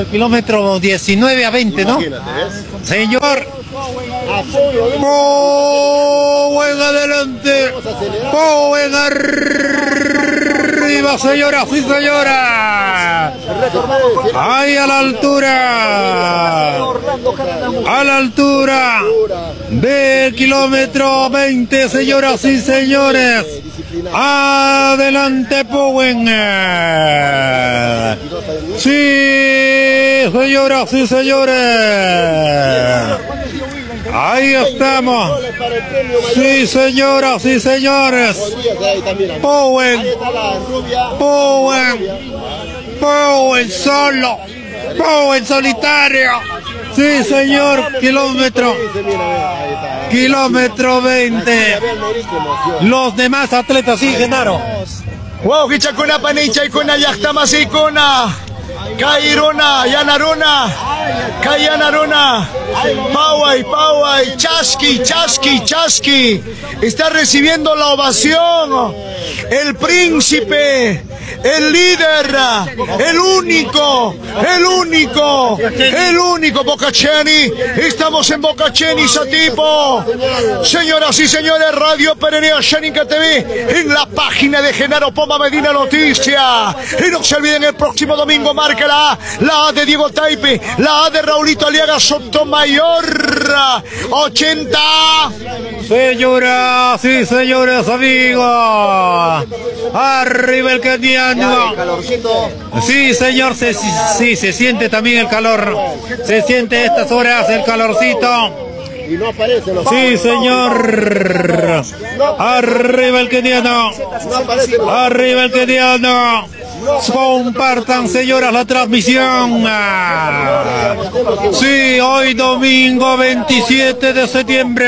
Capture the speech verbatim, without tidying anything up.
el kilómetro diecinueve a veinte, ¿no? Señor. Powen adelante. Powen arriba, señora, sí, señora. Ahí a la altura. A la altura del kilómetro veinte, señoras y señores. Adelante, Powen. Sí, señoras y señores. Ahí estamos. Sí, señoras y señores. Powen. Powen. Powen solo. Powen solitario. Sí, señor. Kilómetro. Kilómetro veinte. Los demás atletas, sí, Genaro. Wow, kichakuna panicha y kuna yachtama y kuna. Kairuna, Yanaruna, Kayanaruna, Pawai, Pawai, Chaski, Chaski, Chaski. Está recibiendo la ovación. El príncipe, el líder, el único, el único, el único Bocacheni. Estamos en Bocacheni, Satipo. Señoras y señores, Radio Perenea Xénica T V, en la página de Genaro Poma Medina Noticia. Y no se olviden, el próximo domingo marca la A, la A de Diego Taipe, la A de Raulito Aliaga Sotomayor. ochenta. Señoras y señores, amigos. Arriba el keniano. Sí, señor, se, sí, se siente también el calor. Se siente a estas horas el calorcito. Sí, señor. Arriba el keniano. Arriba el keniano. Compartan, señoras, la transmisión. Sí, hoy domingo veintisiete de septiembre.